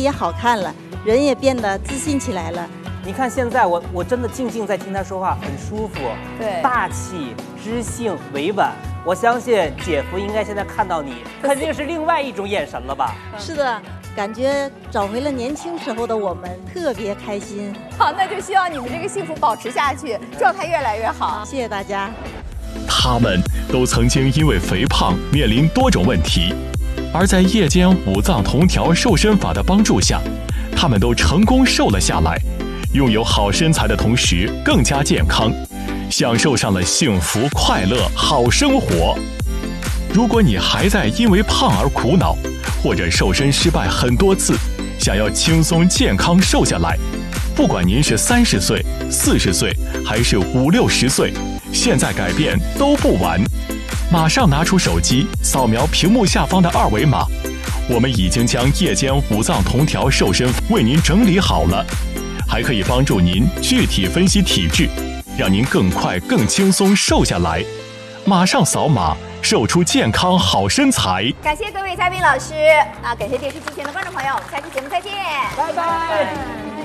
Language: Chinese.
也好看了，人也变得自信起来了。 你看现在我真的静静在听他说话，很舒服， 对， 大气、知性、委婉。我相信姐夫应该现在看到你，肯定是另外一种眼神了吧？ 是的，感觉找回了年轻时候的我们，特别开心。 好，那就希望你们这个幸福保持下去，状态越来越好。 谢谢大家。 他们都曾经因为肥胖面临多种问题，而在夜间五脏同调瘦身法的帮助下，他们都成功瘦了下来，拥有好身材的同时更加健康，享受上了幸福快乐好生活。如果你还在因为胖而苦恼，或者瘦身失败很多次，想要轻松健康瘦下来，不管您是30岁、40岁还是50、60岁，现在改变都不晚。马上拿出手机，扫描屏幕下方的2维码，我们已经将夜间五脏同调瘦身为您整理好了，还可以帮助您具体分析体质，让您更快更轻松瘦下来。马上扫码，瘦出健康好身材。 感谢各位嘉宾老师，感谢电视机前的观众朋友，我们下期节目再见， 拜拜。